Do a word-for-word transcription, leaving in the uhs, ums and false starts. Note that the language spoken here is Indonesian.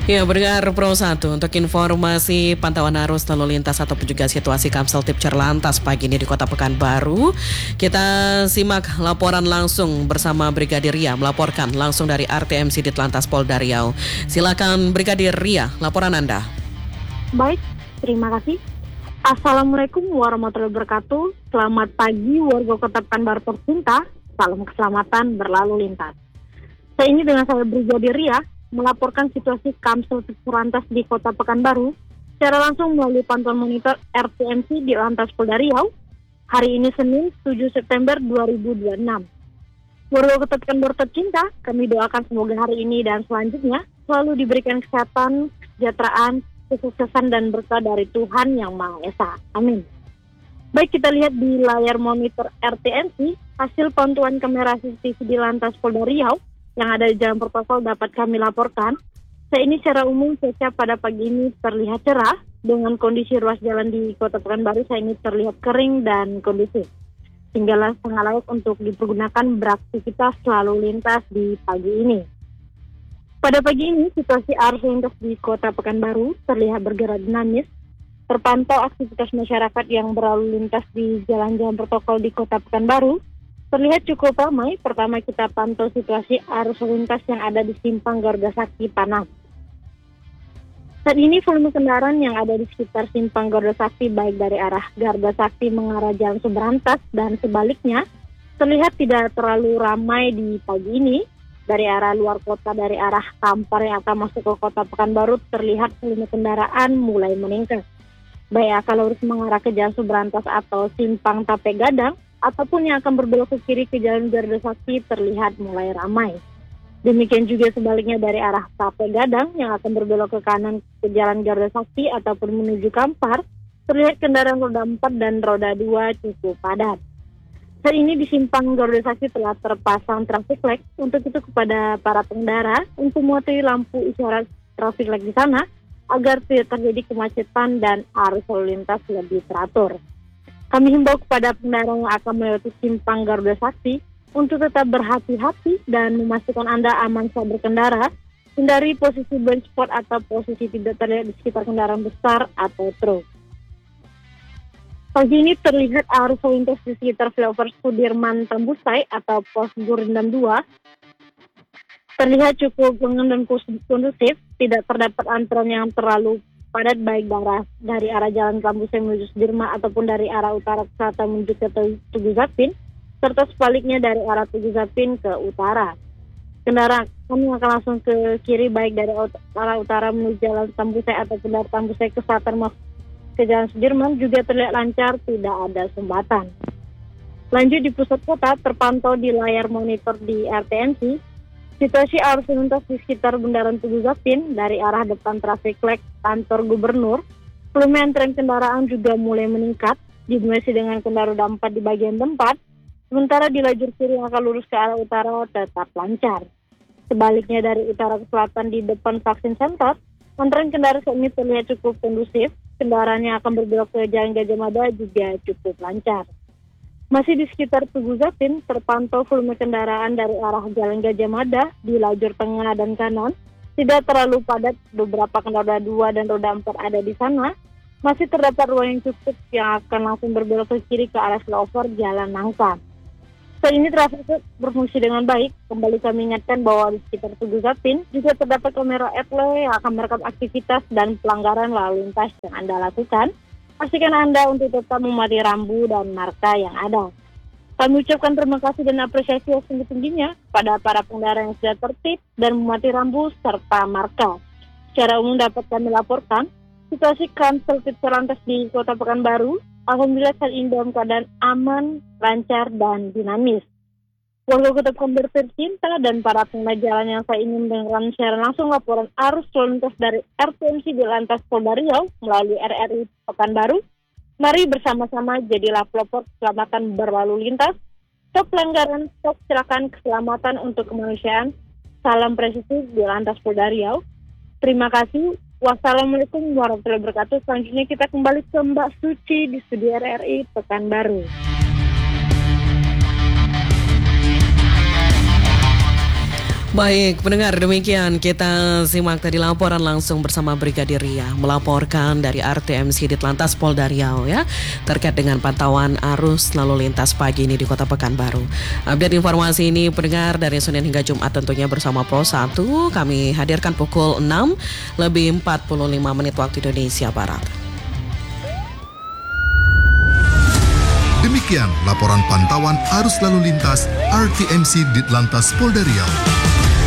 Ya, berdengar Pro satu untuk informasi pantauan arus lalu lintas ataupun juga situasi Kamsel Tipcer Lantas pagi ini di Kota Pekanbaru. Kita simak laporan langsung bersama Brigadir Ria melaporkan langsung dari R T M C Ditlantas Polda Riau. Silakan Brigadir Ria, laporan Anda. Baik, terima kasih. Assalamualaikum warahmatullahi wabarakatuh. Selamat pagi warga Kota Pekanbaru tercinta. Salam keselamatan berlalu lintas. Saya ini dengan saya Brigadir Ria melaporkan situasi Kamsel Tipcer Lantas di Kota Pekanbaru secara langsung melalui pantauan monitor R T M C di Lantas Polda Riau. Hari ini Senin tujuh September dua ribu dua puluh enam. Warga Kota Pekanbaru tercinta, kami doakan semoga hari ini dan selanjutnya selalu diberikan kesehatan, kesejahteraan, kesuksesan dan berkah dari Tuhan Yang Maha Esa. Amin. Baik, kita lihat di layar monitor R T M C hasil pantauan kamera C C T V di Lantas Polda Riau yang ada di jalan protokol dapat kami laporkan. Saat ini secara umum cuaca pada pagi ini terlihat cerah dengan kondisi ruas jalan di Kota Pekanbaru saat ini terlihat kering dan kondusif, sehingga sangat layak untuk dipergunakan beraktivitas lalu lintas di pagi ini. Pada pagi ini situasi arus lintas di Kota Pekanbaru terlihat bergerak dinamis. Terpantau aktivitas masyarakat yang berlalu lintas di jalan-jalan protokol di Kota Pekanbaru terlihat cukup ramai. Pertama kita pantau situasi arus lintas yang ada di Simpang Garuda Sakti Panang. Saat ini volume kendaraan yang ada di sekitar Simpang Garuda Sakti baik dari arah Garuda Sakti mengarah Jalan Seberantas dan sebaliknya terlihat tidak terlalu ramai di pagi ini. Dari arah luar kota, dari arah Kampar yang akan masuk ke Kota Pekanbaru terlihat volume kendaraan mulai meningkat. Baik kalau harus mengarah ke Jalan Seberantas atau Simpang Tape Gadang ataupun yang akan berbelok ke kiri ke Jalan Garuda Sakti terlihat mulai ramai. Demikian juga sebaliknya dari arah Tape Gadang yang akan berbelok ke kanan ke Jalan Garuda Sakti ataupun menuju Kampar terlihat kendaraan roda empat dan roda dua cukup padat. Saat ini di Simpang Garuda Sakti telah terpasang traffic light. Untuk itu kepada para pengendara untuk mematuhi lampu isyarat traffic light di sana agar tidak terjadi kemacetan dan arus lalu lintas lebih teratur. Kami himbau kepada pengendara yang akan melewati Simpang Garuda Sakti untuk tetap berhati-hati dan memastikan Anda aman saat berkendara, hindari posisi blind spot atau posisi tidak terlihat di sekitar kendaraan besar atau truk. Pagi ini terlihat arus lalu lintas di sekitar flyover Sudirman Tambusai atau pos Gurindam dua terlihat cukup lengang dan kondusif, tidak terdapat antrean yang terlalu padat baik darah dari arah Jalan Tambusai menuju Sudirman ataupun dari arah utara ke selatan menuju ke Tugu Zapin, serta sebaliknya dari arah Tugu Zapin ke utara. Kendaraan kami akan langsung ke kiri baik dari arah utara menuju Jalan Tambusai ataupun dari Tambusai ke selatan masuk ke Jalan Sudirman juga terlihat lancar, tidak ada sumbatan. Lanjut di pusat kota terpantau di layar monitor di R T M C situasi arus lintas di sekitar Bundaran Tugu Zapin dari arah depan traffic light kantor gubernur. Volume antrean kendaraan juga mulai meningkat, didominasi dengan kendaraan roda empat di bagian tempat, sementara di lajur kiri yang akan lurus ke arah utara tetap lancar. Sebaliknya dari utara ke selatan di depan vaksin center, antrean kendaraan saat ini terlihat cukup kondusif, kendaraan yang akan berbelok ke Jalan Gajah Mada juga cukup lancar. Masih di sekitar Tugu Zapin, terpantau volume kendaraan dari arah Jalan Gajah Mada di lajur tengah dan kanan. Tidak terlalu padat, beberapa kendaraan roda dua dan roda empat ada di sana. Masih terdapat ruang yang cukup yang akan langsung berbelok ke kiri ke arah flyover Jalan Nangka. Saat ini traffic berfungsi dengan baik. Kembali kami ingatkan bahwa di sekitar Tugu Zapin juga terdapat kamera etle yang akan merekam aktivitas dan pelanggaran lalu lintas yang Anda lakukan. Pastikan Anda untuk tetap mematuhi rambu dan marka yang ada. Kami ucapkan terima kasih dan apresiasi yang tinggi-tingginya pada para pengendara yang sudah tertib dan mematuhi rambu serta marka. Secara umum dapat kami laporkan, situasi Kamsel Tipcer Lantas di Kota Pekanbaru alhamdulillah saat ini dalam keadaan aman, lancar, dan dinamis. Warga Kota Pekanbaru tercinta dan para pengguna jalan yang saya ingin mendengarkan secara langsung laporan arus lalu lintas dari R T M C di Lantas Polda Riau melalui R R I Pekanbaru. Mari bersama-sama jadilah pelopor keselamatan berlalu lintas, stop pelanggaran, stop kecelakaan, keselamatan untuk kemanusiaan. Salam presisi di Lantas Polda Riau. Terima kasih. Wassalamualaikum warahmatullahi wabarakatuh. Selanjutnya kita kembali ke Mbak Suci di studio R R I Pekanbaru. Baik, pendengar, demikian kita simak tadi laporan langsung bersama Brigadir Ria melaporkan dari R T M C Ditlantas Polda Riau ya terkait dengan pantauan arus lalu lintas pagi ini di Kota Pekanbaru. Update informasi ini pendengar dari Senin hingga Jumat tentunya bersama Pro satu kami hadirkan pukul enam lebih empat puluh lima menit waktu Indonesia Barat. Demikian laporan pantauan arus lalu lintas R T M C Ditlantas Polda Riau.